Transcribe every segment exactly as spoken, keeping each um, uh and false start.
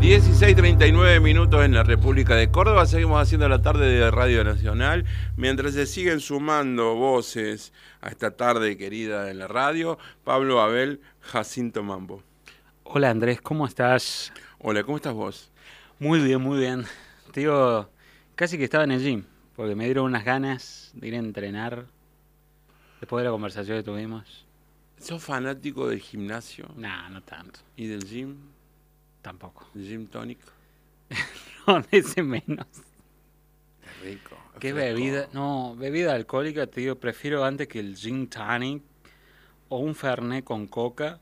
dieciséis treinta y nueve minutos en la República de Córdoba. Seguimos haciendo la tarde de Radio Nacional. Mientras se siguen sumando voces a esta tarde querida en la radio, Pablo Abel, Jacinto Mambo. Hola Andrés, ¿cómo estás? Hola, ¿cómo estás vos? Muy bien, muy bien. Te digo, casi que estaba en el gym, porque me dieron unas ganas de ir a entrenar después de la conversación que tuvimos. ¿Sos fanático del gimnasio? Nah, no tanto. ¿Y del gym? Tampoco. ¿El gym tonic? No, de ese menos. Qué rico. ¿Qué fresco. bebida? No, bebida alcohólica, te digo, prefiero antes que el gin tonic o un fernet con coca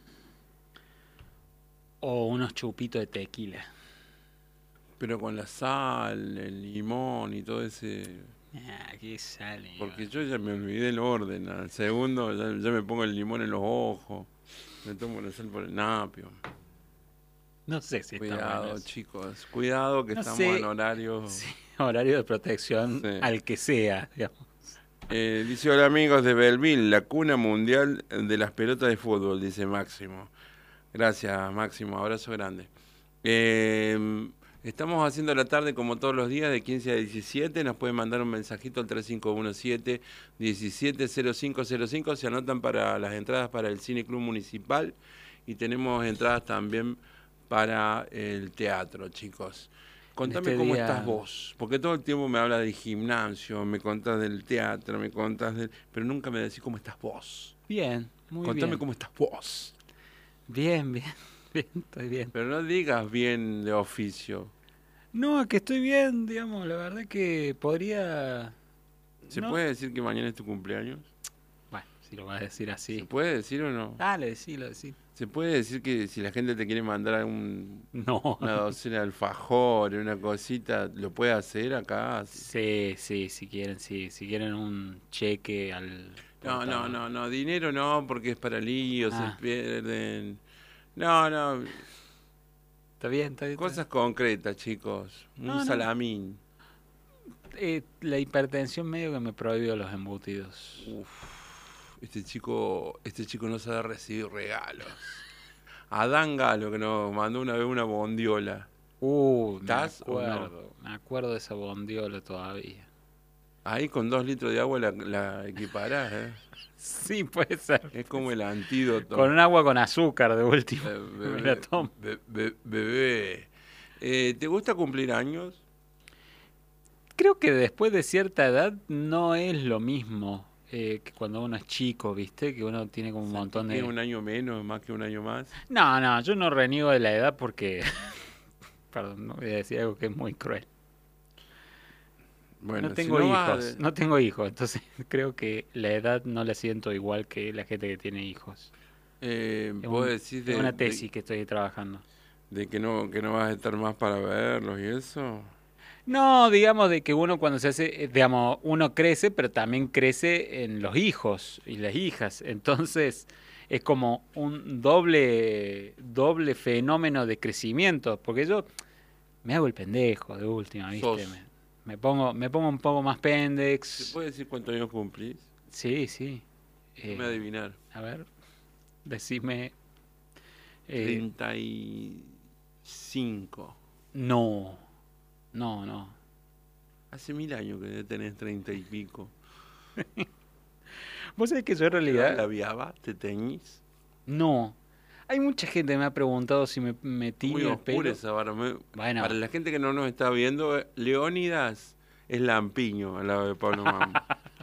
o unos chupitos de tequila. Pero con la sal, el limón y todo ese... Ah, ¿qué sale? Porque yo ya me olvidé el orden. Al segundo ya, ya me pongo el limón en los ojos. Me tomo la sal por el napio. No sé si está Cuidado, bueno eso. chicos. Cuidado que No estamos sé. en horario... Sí, horario de protección Sí. al que sea, digamos. Eh, dice, hola amigos de Belleville, la cuna mundial de las pelotas de fútbol, dice Máximo. Gracias, Máximo. Abrazo grande. Eh, estamos haciendo la tarde como todos los días de quince a diecisiete. Nos pueden mandar un mensajito al tres cinco uno siete, diecisiete cero cinco cero cinco. Se anotan para las entradas para el Cine Club Municipal y tenemos entradas también para el teatro, chicos. Contame Este cómo día- estás vos, porque todo el tiempo me hablas del gimnasio, me contás del teatro, me contás del... pero nunca me decís cómo estás vos. Bien, muy Contame bien. cómo estás vos. Bien, bien, bien, estoy bien. Pero no digas bien de oficio. No, que estoy bien, digamos, la verdad que podría... ¿Se no. puede decir que mañana es tu cumpleaños? Bueno, si lo vas a decir ¿Se así. puede decir o no? Dale, decilo, decilo. ¿Se puede decir que si la gente te quiere mandar un, No. una docena de alfajores, una cosita, lo puede hacer acá? Sí, sí, si quieren, sí, si quieren un cheque al... No, no, portador. no, no, dinero no, porque es para líos, Ah. se pierden. No, no, Está bien, está bien. está cosas concretas, chicos. Un No, no. salamín. bien. Eh, la hipertensión medio que me prohibió los embutidos. Uf, este chico, este chico no sabe recibir regalos. Adán Galo, que nos mandó una vez una bondiola. Uh, me ¿Estás o no? acuerdo, me acuerdo de esa bondiola todavía. Ahí con dos litros de agua la, la equiparás, ¿eh? Sí, puede ser. Es como el antídoto. Con un agua con azúcar de último. Eh, Me bebé, la tomo. be- be- bebé. Eh, ¿te gusta cumplir años? Creo que después de cierta edad no es lo mismo eh, que cuando uno es chico, ¿viste? Que uno tiene como un montón ¿Tiene de... un año menos, más que un año más? No, no, yo no reniego de la edad porque... Perdón, no voy a decir algo que es muy cruel. Bueno, No si tengo no va hijos, de- no tengo hijos, entonces creo que la edad no la siento igual que la gente que tiene hijos. eh, Es, vos un- decís es de, una de- tesis que estoy trabajando. de que no que no vas a estar más para verlos y eso. No, digamos de que uno cuando se hace, eh, digamos, uno crece, pero también crece en los hijos y las hijas. Entonces es como un doble, doble fenómeno de crecimiento, porque yo me hago el pendejo de última, ¿viste? Sos. Me, me pongo, me pongo un poco más ¿Se pendex. puede decir cuántos años cumplís? Sí, sí. Eh, Déjame adivinar. a ver, decime. eh, treinta y cinco. no, no, no. Hace mil años que tenés treinta y pico. Vos sabés que yo en ¿Te das realidad la viaba? ¿Te teñís? no. Hay mucha gente que me ha preguntado si me, me Muy tiño el oscura pelo. esa barba. Me- Bueno, Para la gente que no nos está viendo, Leónidas es Lampiño al lado de Pablo Mambo.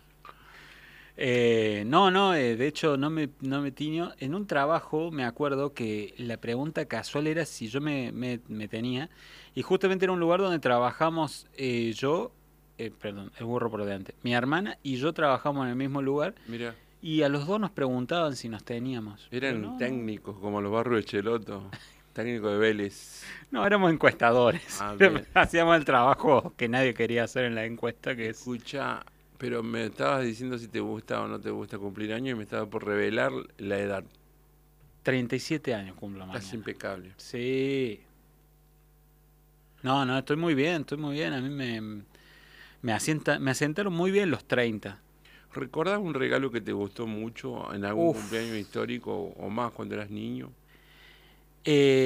eh, no, no, eh, de hecho no me, no me tiño. En un trabajo me acuerdo que la pregunta casual era si yo me, me, me tenía. Y justamente era un lugar donde trabajamos eh, yo, eh, perdón, el burro por delante. Mi hermana y yo trabajamos en el mismo lugar. Mira, Y a los dos nos preguntaban si nos teníamos. eran Pero no, técnicos como los barrios de Cheloto. Técnico de Vélez. no, éramos encuestadores. Ah, bien. Hacíamos el trabajo que nadie quería hacer en la encuesta, que es... Escucha, pero me estabas diciendo si te gusta o no te gusta cumplir años y me estaba por revelar la edad. treinta y siete años cumplo Estás mañana. impecable. Sí. No, no, estoy muy bien, estoy muy bien. A mí me, me, asienta, me asentaron muy bien los treinta. ¿Recordás un regalo que te gustó mucho en algún Uf. cumpleaños histórico o más cuando eras niño? Eh,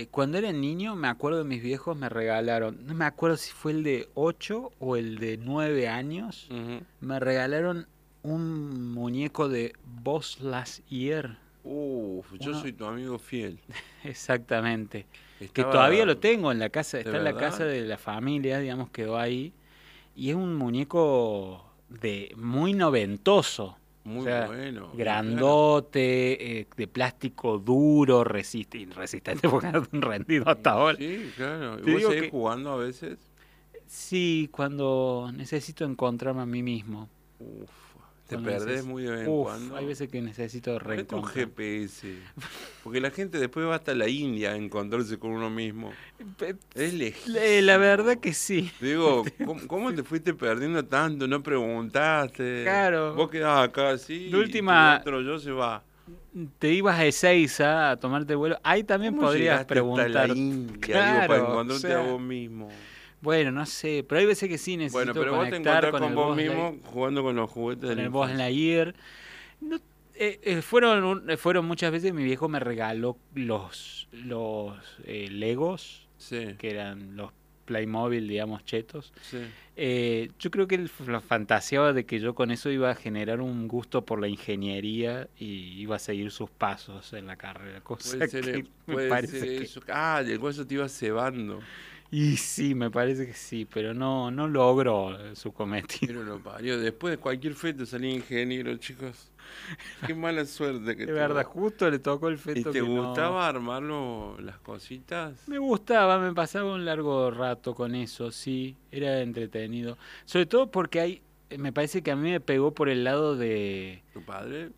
cuando era niño, me acuerdo de mis viejos me regalaron, no me acuerdo si fue el de ocho o el de nueve años, Ujú. me regalaron un muñeco de Buzz Lightyear. Uf, yo Uno- soy tu amigo fiel. Exactamente. Que Estaba- todavía lo tengo en la casa, ¿De está en la verdad? casa de la familia, digamos, quedó ahí. Y es un muñeco de muy noventoso. Muy O sea, bueno. grandote, eh, de plástico duro, resiste, resistente porque no han rendido hasta ahora. Sí, claro. ¿Y Te vos digo seguís que- jugando a veces? Sí, cuando necesito encontrarme a mí mismo. Uf, te Cuando perdés neces- muy de vez en Uf, cuando. hay veces que necesito Ponete un reencontrar. G P S. Porque la gente después va hasta la India a encontrarse con uno mismo. Pe- Es lejísimo. eh, La verdad que sí. Digo, ¿cómo, cómo te fuiste perdiendo tanto? No preguntaste. Claro. Vos quedás acá así. De última- Y tu otro yo se va. Te ibas a Ezeiza a tomarte vuelo. Ahí también ¿Cómo podrías llegaste preguntar. hasta la India, digo, Claro, para encontrarte o sea, a vos mismo? Bueno, no sé, pero hay veces que sí necesito Bueno, pero vos te conectar encontrás con, con el vos Buzz mismo Light- jugando con los juguetes de con la el Buzz infancia. Lightyear. No, eh, eh, fueron, un- eh, fueron muchas veces mi viejo me regaló los, los eh, Legos, Sí, que eran los Playmobil, digamos, chetos. sí. Eh, yo creo que él f- lo fantaseaba de que yo con eso iba a generar un gusto por la ingeniería y iba a seguir sus pasos en la carrera, cosa Puede ser, que me puede parece ser que- eso. Ah, el hueso te iba cebando. Y sí, me parece que sí, pero no, no logró eh, su cometido. Pero lo parió. Después de cualquier feto salía ingeniero, chicos. Qué mala suerte que De verdad, tuvo. justo le tocó el ¿Y feto te que no- gustaba armarlo las cositas? Me gustaba, me pasaba un largo rato con eso, sí, era entretenido. Sobre todo porque hay, eh, me parece que a mí me pegó por el lado de... ¿Tu padre?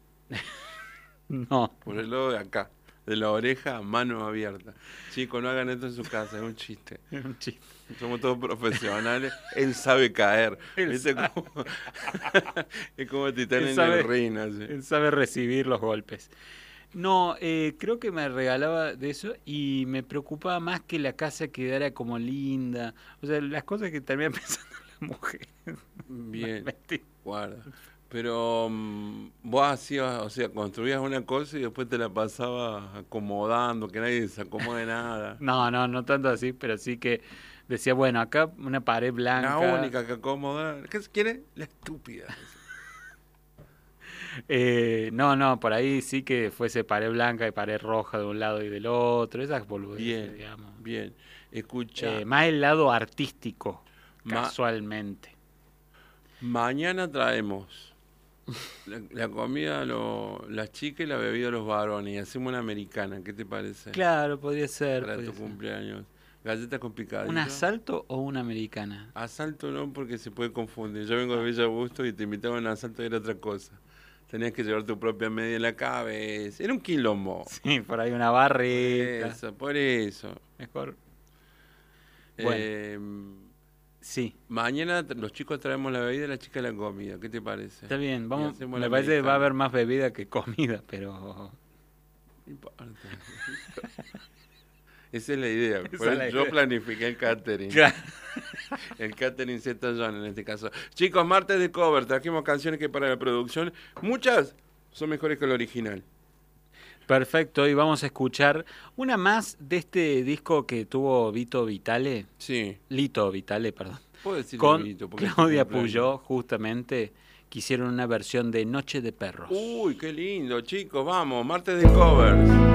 No, Por el lado de acá. De la oreja a mano abierta. Chicos, no hagan esto en su casa, es un chiste. era un chiste. Somos todos profesionales. Él sabe caer. Él ¿Viste cómo? Es como Titán Él en sabe- el ring, así. Él sabe recibir los golpes. No, eh, creo que me regalaba de eso y me preocupaba más que la casa quedara como linda. O sea, las cosas que terminan pensando la mujer. Bien, Mentira. guarda. Pero mm, vos hacías, o sea, construías una cosa y después te la pasabas acomodando, que nadie se acomode nada. No, no, no tanto así, pero sí que decía, bueno, acá una pared blanca. La única que acomoda. ¿Qué se quiere? La estúpida. Eh, no, no, por ahí sí que fuese pared blanca y pared roja de un lado y del otro, esas boludeces, Bien, digamos. bien. Escucha, Eh, más el lado artístico, Ma- casualmente. mañana traemos la, la comida a lo- las chicas y la bebida a los varones y hacemos una americana. ¿Qué te parece? Claro, podría ser. Para podría tu ser. cumpleaños. Galletas con picadillo. ¿Un asalto o una americana? Asalto no, porque se puede confundir. Yo vengo de Villa Augusto y te invitaba a un asalto y era otra cosa. Tenías que llevar tu propia media en la cabeza. Era un quilombo. Sí, por ahí una Por barrita. eso, por eso. Mejor. Bueno. Eh, Sí, mañana tra- los chicos traemos la bebida y las chicas la comida. ¿Qué te parece? está bien. Vamos, hacemos me la parece que va a americana. haber más bebida que comida, pero... No importa. Esa es la idea. Esa Por es eso la yo idea. planifiqué el catering. Claro. El catering Z John en este caso. Chicos, martes de cover. Trajimos canciones que para la producción, muchas son mejores que el original. Perfecto, y vamos a escuchar una más de este disco que tuvo Vito Vitale, Sí. Lito Vitale, perdón, Puedo decir con Lito, porque es tu Claudia cumpleaños. Puyó, justamente, que hicieron una versión de Noche de Perros. Uy, qué lindo, chicos. Vamos, martes de covers.